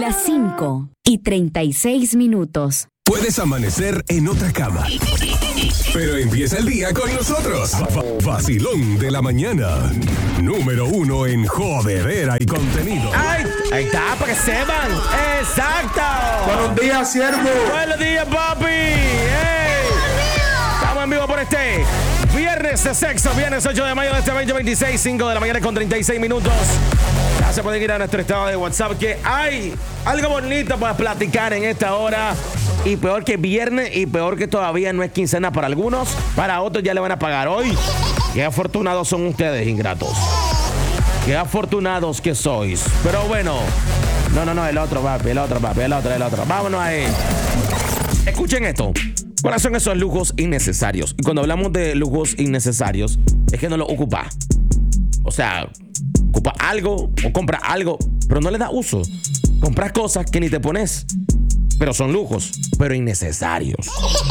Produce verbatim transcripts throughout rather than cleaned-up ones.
las cinco y treinta y seis minutos. Puedes amanecer en otra cama, pero empieza el día con nosotros. Vacilón de la mañana. Número uno en jodedera y contenido. ¡Ay! Ahí está, para que sepan. ¡Exacto! Buenos días, siervo. Buenos días, papi. ¡Hey! Estamos en vivo por este viernes de sexo. Viernes ocho de mayo de este veinte veintiséis, cinco de la mañana con treinta y seis minutos. Ya se pueden ir a nuestro estado de WhatsApp, que hay algo bonito para platicar en esta hora. Y peor que viernes, y peor que todavía no es quincena para algunos, para otros ya le van a pagar hoy. Qué afortunados son ustedes, ingratos. Qué afortunados que sois. Pero bueno, no, no, no, el otro, papi, el otro, papi, el otro, el otro. Vámonos ahí. Escuchen esto. ¿Cuáles son esos lujos innecesarios? Y cuando hablamos de lujos innecesarios, es que no los ocupa. O sea, ocupa algo o compra algo, pero no le da uso. Compras cosas que ni te pones, pero son lujos, pero innecesarios.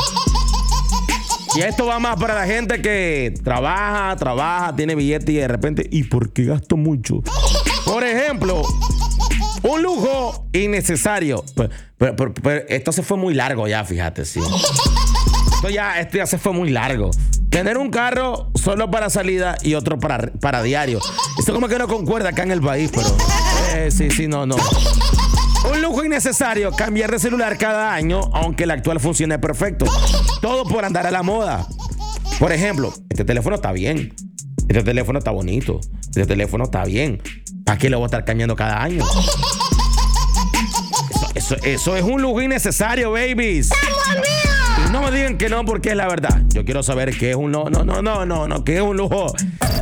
Y esto va más para la gente que trabaja, trabaja, tiene billete y de repente, ¿y por qué gasto mucho? Por ejemplo, un lujo innecesario. Pero, pero, pero, pero esto se fue muy largo ya, fíjate, sí. Esto ya, esto ya se fue muy largo. Tener un carro solo para salida y otro para, para diario. Esto como que no concuerda acá en el país, pero... Eh, sí, sí, no, no. Un lujo innecesario, cambiar de celular cada año, aunque el actual funcione perfecto. Todo por andar a la moda. Por ejemplo, este teléfono está bien. Este teléfono está bonito. Este teléfono está bien. ¿Para qué lo voy a estar cambiando cada año? Eso, eso, eso es un lujo innecesario, babies. Y no me digan que no, porque es la verdad. Yo quiero saber qué es un no, no, no, no, no, no, qué es un lujo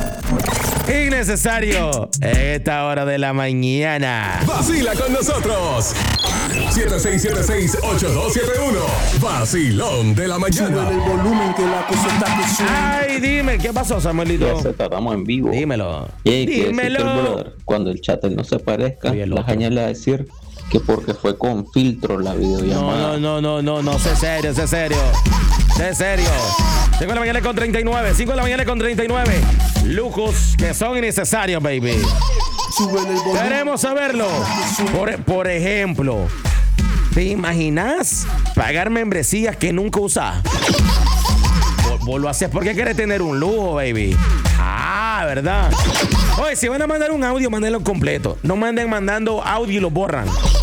innecesario esta hora de la mañana. Vacila con nosotros. siete seis siete seis, ocho dos siete uno. Vacilón de la mañana. Sube el volumen que la cosa está que sube. Ay, dime, ¿qué pasó, Samuelito? Ya se estamos en vivo. Dímelo. Y Dímelo. brother, cuando el chat no se parezca, Oye, la jaña le va a decir que porque fue con filtro la videollamada. No, no, no, no, no, no, sé serio, sé serio. Sé serio. cinco de la mañana con treinta y nueve. cinco de la mañana con treinta y nueve. Lujos que son innecesarios, baby. Sube el volumen. Queremos saberlo. Por, por ejemplo, ¿te imaginas pagar membresías que nunca usas? Vos, vos lo haces porque quieres tener un lujo, baby. Ah, ¿verdad? Oye, si van a mandar un audio, mándenlo completo. No manden mandando audio y lo borran.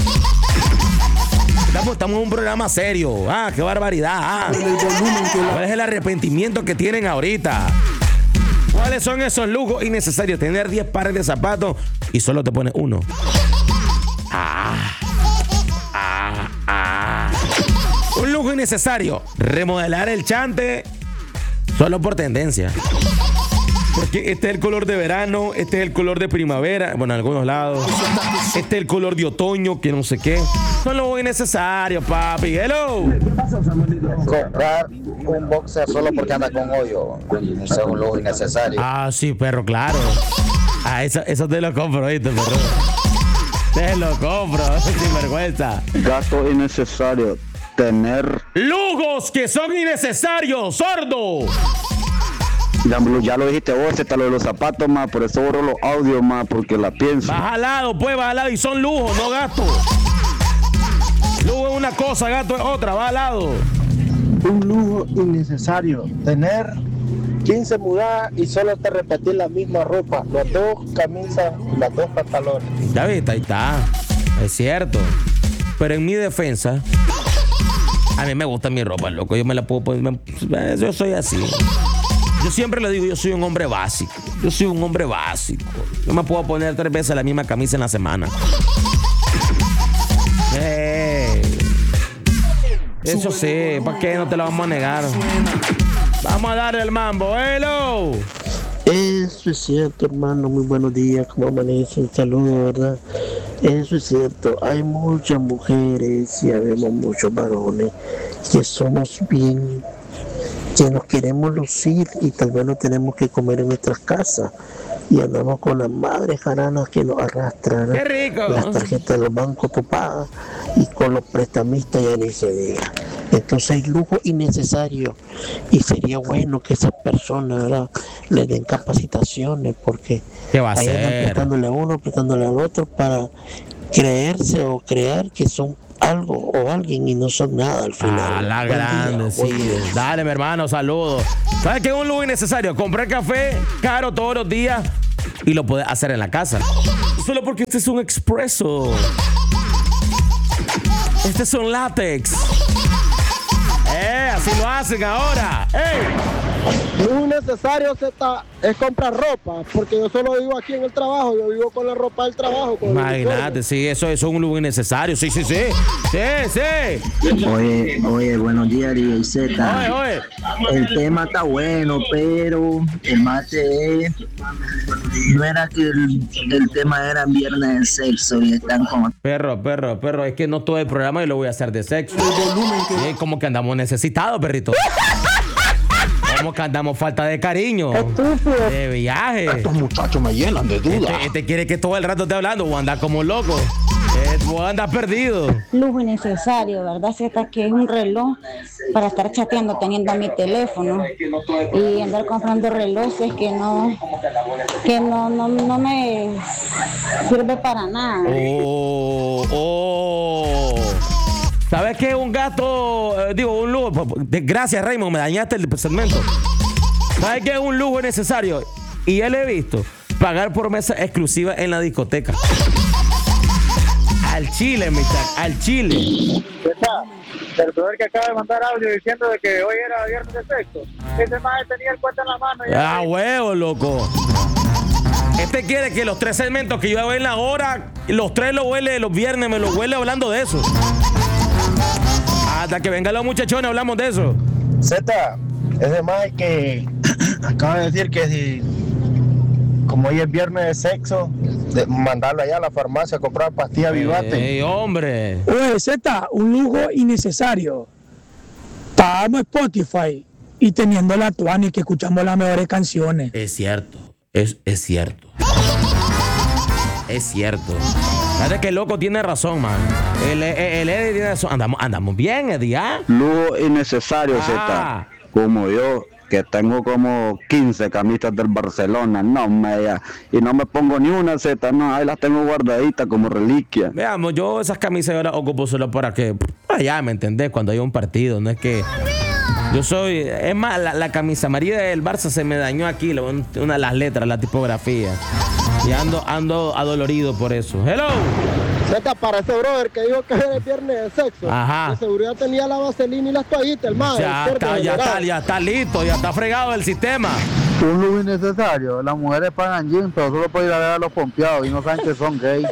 Estamos, estamos en un programa serio. Ah, qué barbaridad. Ah. ¿Cuál es el arrepentimiento que tienen ahorita? ¿Cuáles son esos lujos innecesarios? Tener diez pares de zapatos y solo te pones uno. Ah. Ah, ah. Un lujo innecesario. Remodelar el chante solo por tendencia. Porque este es el color de verano, este es el color de primavera, bueno, en algunos lados. Este es el color de otoño, que no sé qué. Son los innecesarios, papi. Hello. Comprar un boxer solo porque anda con hoyo. Eso es un lujo innecesario. Ah, sí, perro, claro. Ah, eso, eso te lo compro, ¿viste, perro? Te lo compro, sin vergüenza. Gasto innecesario. Tener... Lujos que son innecesarios, sordo. Ya, ya lo dijiste vos, está lo de los zapatos, más, por eso borro los audios, más, porque la pienso. Baja al lado, pues, baja al lado, y son lujos, no gastos. Lujo es una cosa, gasto es otra, va al lado. Un lujo innecesario, tener quince mudadas y solo te repetir la misma ropa, las dos camisas y las dos pantalones. Ya viste, ahí está, es cierto. Pero en mi defensa, a mí me gusta mi ropa, loco, yo me la puedo poner, yo soy así. Yo siempre le digo, yo soy un hombre básico. Yo soy un hombre básico. Yo me puedo poner tres veces la misma camisa en la semana. Hey. Eso sí, ¿para qué no te lo vamos a negar? Vamos a darle el mambo. Hello. Eso es cierto, hermano. Muy buenos días. ¿Cómo amanecen? Saludos, ¿verdad? Eso es cierto. Hay muchas mujeres y habemos muchos varones que somos bien... que nos queremos lucir y tal vez no tenemos que comer en nuestras casas y andamos con las madres jaranas que nos arrastran. ¡Qué rico! Las tarjetas de los bancos copadas y con los prestamistas ya ni se diga. Entonces hay lujo innecesario y sería bueno que esas personas, ¿verdad?, le den capacitaciones, porque ¿Qué va a ahí andan hacer? apretándole a uno, apretándole al otro para creerse o crear que son algo o alguien y no son nada al final. Ah, la Buen día, grande, sí. buen día. Dale, mi hermano, saludos. ¿Sabes qué es un lujo innecesario? Comprar café caro todos los días y lo puedes hacer en la casa. Solo porque este es un expreso. Este es un látex. Eh, así lo hacen ahora. ¡Ey! Muy necesario es comprar ropa, porque yo solo vivo aquí en el trabajo, yo vivo con la ropa del trabajo. Con Imagínate, sí, eso, eso es un lujo innecesario. Sí, sí, sí. Sí, sí. Oye, oye, buenos días, D J Z. Oye, oye. El tema está bueno, pero el mate es... No era que el, el tema era viernes de sexo y están como... Perro, perro, perro, es que no todo el programa yo lo voy a hacer de sexo. Sí, como que andamos necesitados, perrito. Como que andamos falta de cariño, de viaje. Estos muchachos me llenan de dudas. Este, este quiere que todo el rato esté hablando o anda como loco. Eh, o anda perdido. Lujo innecesario, ¿verdad, Z? Que es un reloj para estar chateando teniendo mi teléfono y andar comprando relojes que no que no, no, no me sirve para nada. Oh, oh. ¿Sabes qué es un gasto? Eh, digo, un lujo. Gracias, Raymond, me dañaste el segmento. ¿Sabes qué es un lujo necesario? Y ya lo he visto. Pagar por mesa exclusiva en la discoteca. Al chile, mi tac, al chile. El brother que acaba de mandar audio diciendo de que hoy era viernes de sexo. Ese más tenía el cuento en la mano. Ah, huevo, loco. Este quiere que los tres segmentos que yo hago en la hora, los tres lo huele los viernes, me lo huele hablando de eso. Hasta que vengan los muchachones, hablamos de eso. Z, ese más que acaba de decir que si, como hoy es viernes de sexo, de mandarlo allá a la farmacia a comprar pastillas Vivate. ¡Ey, hombre! Oye, Z, un lujo innecesario. Pagamos Spotify y teniendo la Tuani que escuchamos las mejores canciones. Es cierto, es, es cierto. Es cierto. Fíjate que el loco tiene razón, man. El, el, el Eddie tiene razón. Andamos, andamos bien, Eddie, ¿ah? Lujo innecesario, Ah. Z. Como yo, que tengo como quince camisas del Barcelona. No, me ya. Y no me pongo ni una, Z. No, ahí las tengo guardaditas como reliquia. Veamos, yo esas camisas yo las ocupo solo para que, allá, ¿me entendés? Cuando hay un partido, no es que... Yo soy... Es más, la, la camisa amarilla del Barça se me dañó aquí, la- una de las letras, la tipografía. Y ando, ando adolorido por eso. ¡Hello! Z, para ese brother que dijo que era el viernes de sexo. Ajá. De seguridad tenía la vaselina y las toallitas, el más. Ya está, ya está, ya está listo, ya está fregado el sistema. Un lujo innecesario. Las mujeres pagan gym, pero solo pueden ir a ver a los pompeados y no saben que son gays.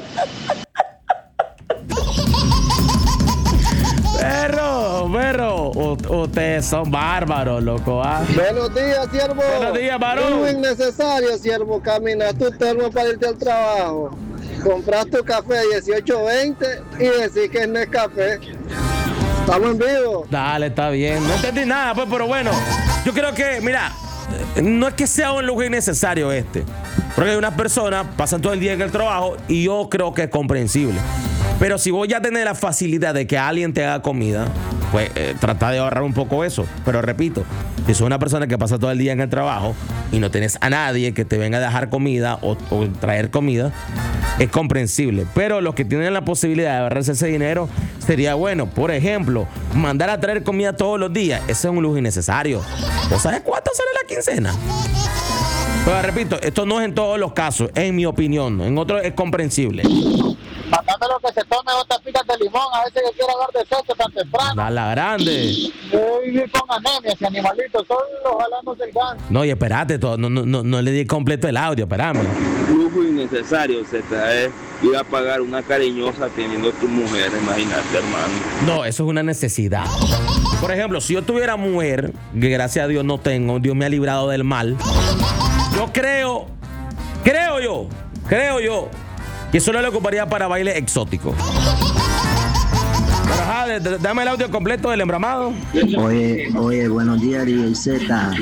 Perro, perro, U- ustedes son bárbaros, loco. ¿Ah? Buenos días, siervo. Buenos días, varón. Muy innecesario, siervo. Caminas tu termo para irte al trabajo. Compras tu café dieciocho veinte y decís que no es café. Estamos en vivo. Dale, está bien. No entendí nada, pues, pero bueno. Yo creo que, mira, no es que sea un lujo innecesario este. Porque hay unas personas pasan todo el día en el trabajo y yo creo que es comprensible. Pero si vos ya tenés la facilidad de que alguien te haga comida, pues eh, trata de ahorrar un poco eso. Pero repito, si sos una persona que pasa todo el día en el trabajo y no tenés a nadie que te venga a dejar comida o, o traer comida, es comprensible. Pero los que tienen la posibilidad de ahorrarse ese dinero, sería bueno. Por ejemplo, mandar a traer comida todos los días. Ese es un lujo innecesario. ¿Vos sabés cuánto sale la quincena? Pero repito, esto no es en todos los casos, en mi opinión. En otros es comprensible. Mandándolo que se tome otras picas de limón, a veces que quiere hablar de sexo tan temprano. Da la grande. Debe vivir con anemia ese animalito, son los jalanos del ganso. No, y espérate, todo, no, no, no, no le di completo el audio, espérame. Lujo innecesario, Z, es ir a pagar una cariñosa teniendo tu mujer, imagínate, hermano. No, eso es una necesidad. Por ejemplo, si yo tuviera mujer, que gracias a Dios no tengo, Dios me ha librado del mal, yo creo, creo yo, creo yo, que solo le ocuparía para baile exótico. Pero ajá, d- d- dame el audio completo del embramado. Oye, oye, buenos días, D J Z.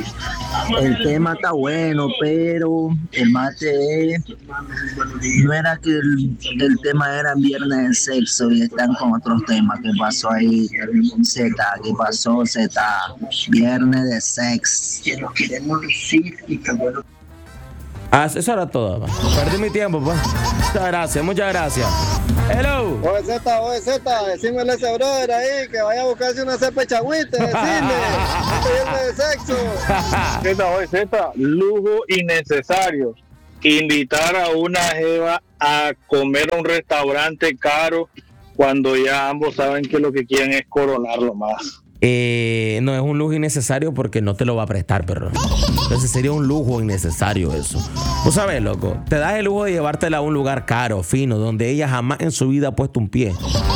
el tema está bueno, pero el mate es, no era que el, el tema era viernes de sexo y están con otros temas. ¿Qué pasó ahí? Z, ¿qué pasó? Z, viernes de sexo. Que nos queremos decir y que bueno. Ah, eso era todo. Man. Perdí mi tiempo, pues. Muchas gracias, muchas gracias. Hello. Oye, Z, oye, Z, decímele a ese brother ahí que vaya a buscarse una cepa de chagüite, decirle. Este viernes de sexo. Z, oye, Z, lujo innecesario. Invitar a una jeva a comer a un restaurante caro cuando ya ambos saben que lo que quieren es coronarlo más. Eh, no es un lujo innecesario porque no te lo va a prestar, perro. Entonces sería un lujo innecesario eso. Tú sabes, loco, te das el lujo de llevártela a un lugar caro, fino, donde ella jamás en su vida ha puesto un pie.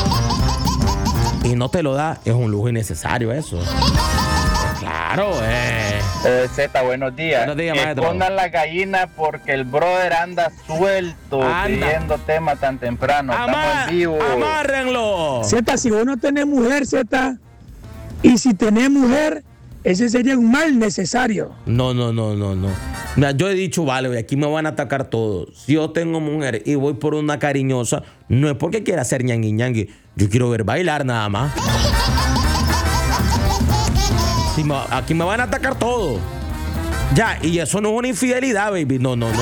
Y no te lo da, es un lujo innecesario eso. Claro, eh. eh Z, buenos días. Buenos días, maestro. Escondan la gallina porque el brother anda suelto, anda pidiendo tema tan temprano. Amar, Estamos en vivo. Amárrenlo. Z, si vos no tenés mujer, Z, y si tenés mujer, ese sería un mal necesario. No, no, no, no, no. Mira, yo he dicho, vale, aquí me van a atacar todos. Si yo tengo mujer y voy por una cariñosa, no es porque quiera hacer ñangui ñangui. Yo quiero ver bailar nada más. Si me, aquí me van a atacar todos. Ya, y eso no es una infidelidad, baby. No, no, no.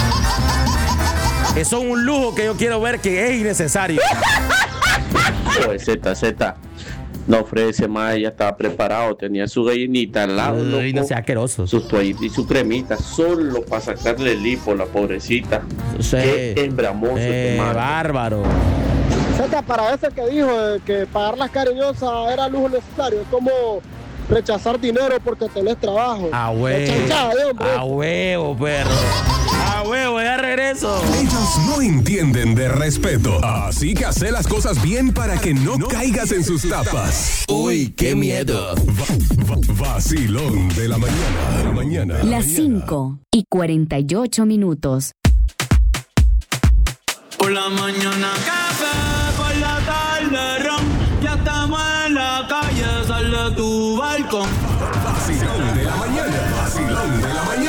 Eso es un lujo que yo quiero ver que es innecesario. Oye, Z, Z. No, Fred, ese más ya estaba preparado, tenía su gallinita al lado, loco, no sea asqueroso. Sus toallitas y su cremita, solo para sacarle el lipo, la pobrecita. Sí. Qué embramoso eh, este bárbaro. Z, para ese que dijo que pagar las cariñosas era lujo necesario, es como rechazar dinero porque tenés trabajo. A huevo, a huevo, perro. A huevo, ya regreso. Ellos no entienden de respeto, así que hace las cosas bien para que no caigas en sus tapas. Uy, qué miedo. Va, va, vacilón de la mañana, de la mañana. Las cinco y cuarenta y ocho minutos. Por la mañana café, por la tarde ron. Ya estamos en la calle, sal de tu balcón. Vacilón de la mañana, vacilón de la mañana.